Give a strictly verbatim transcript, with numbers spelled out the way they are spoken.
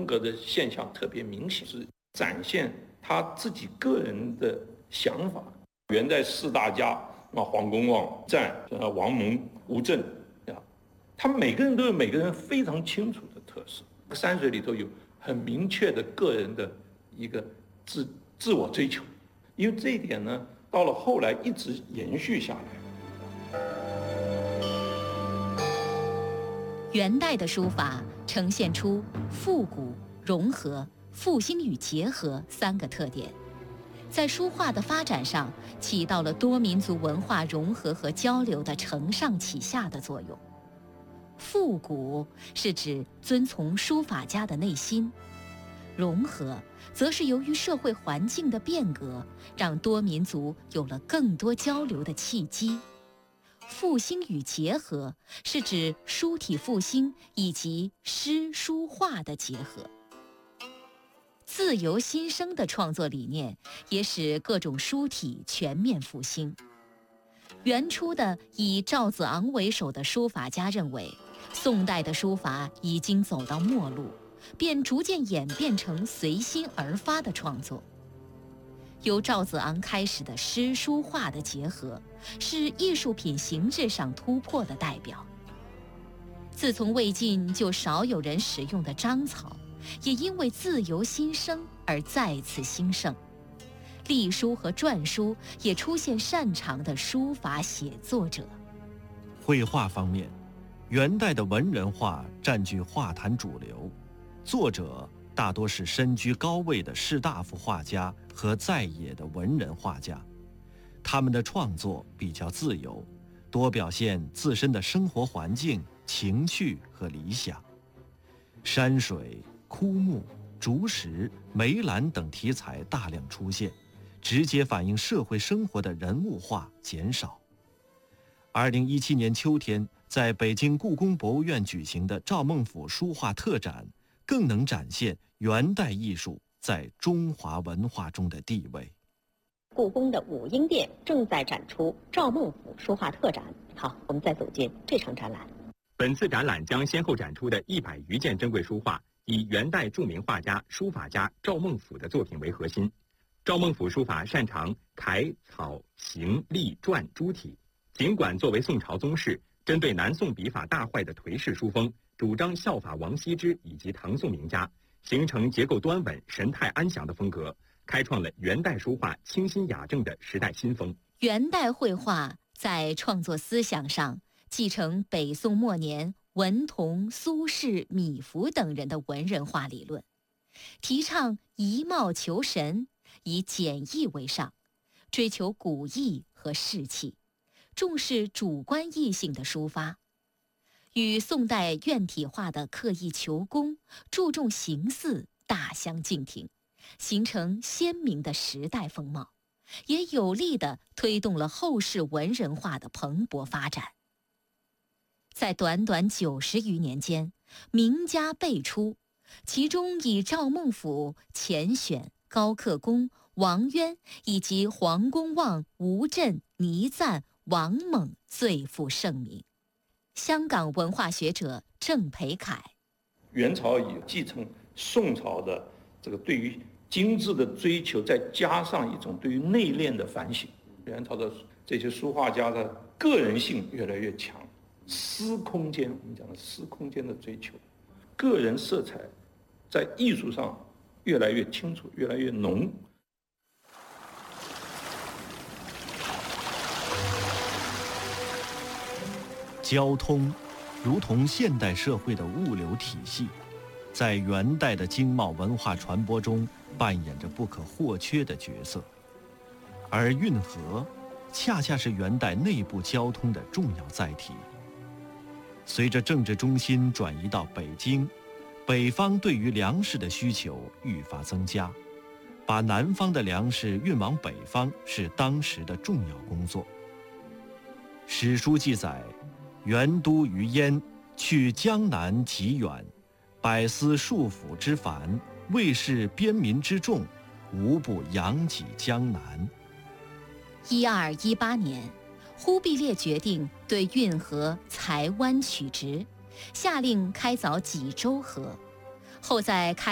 风格的现象特别明显，是展现他自己个人的想法。元代四大家啊，黄公望、湛、呃王蒙、吴镇啊，他们每个人都有每个人非常清楚的特色。山水里头有很明确的个人的一个自自我追求，因为这一点呢，到了后来一直延续下来。 元代的书法呈现出复古、融合、复兴与结合三个特点，在书画的发展上起到了多民族文化融合和交流的承上启下的作用。复古是指遵从书法家的内心，融合则是由于社会环境的变革，让多民族有了更多交流的契机。复兴与结合是指书体复兴以及诗书画的结合。自由新生的创作理念也使各种书体全面复兴。元初的以赵子昂为首的书法家认为，宋代的书法已经走到末路，便逐渐演变成随心而发的创作。由赵子昂开始的诗书画的结合，是艺术品形制上突破的代表。自从魏晋就少有人使用的章草，也因为自由新生而再次兴盛。隶书和篆书也出现擅长的书法写作者。 绘画方面，元代的文人画占据画坛主流，作者大多是身居高位的士大夫画家和在野的文人画家，他们的创作比较自由，多表现自身的生活环境、情趣和理想。山水、枯木、竹石、梅兰等题材大量出现，直接反映社会生活的人物画减少。二零一七年秋天，在北京故宫博物院举行的赵孟頫书画特展，更能展现元代艺术在中华文化中的地位。 故宫的武英殿正在展出赵孟頫书画特展。好，我们再走进这场展览。 本次展览将先后展出的一百余件珍贵书画，以元代著名画家、书法家赵孟頫的作品为核心。赵孟頫书法擅长楷、草、行、隶、篆诸体。尽管作为宋朝宗室，针对南宋笔法大坏的颓式书风，主张效法王羲之以及唐宋名家，形成结构端稳、神态安详的风格，开创了元代书画清新雅正的时代新风。 元代绘画在创作思想上继承北宋末年文同、苏轼、米芾等人的文人画理论，提倡以貌求神，以简易为上，追求古意和士气，重视主观意性的抒发，与宋代院体画的刻意求工、注重形似大相径庭，形成鲜明的时代风貌，也有力地推动了后世文人画的蓬勃发展。在短短九十余年间，名家辈出，其中以赵孟頫、钱选、高克恭、王渊以及黄公望、吴镇、倪瓒、王猛最负盛名。香港文化学者郑培凯： 元朝以继承宋朝的这个对于精致的追求，再加上一种对于内敛的反省，元朝的这些书画家的个人性越来越强，私空间，我们讲的私空间的追求，个人色彩在艺术上越来越清楚，越来越浓。 交通如同现代社会的物流体系，在元代的经贸文化传播中扮演着不可或缺的角色，而运河恰恰是元代内部交通的重要载体。随着政治中心转移到北京，北方对于粮食的需求愈发增加，把南方的粮食运往北方是当时的重要工作。史书记载，元都于燕，去江南极远，百司束府之繁，卫士边民之众，无不扬己江南。 一二一八年，忽必烈决定对运河裁弯取直，下令开凿济州河，后在开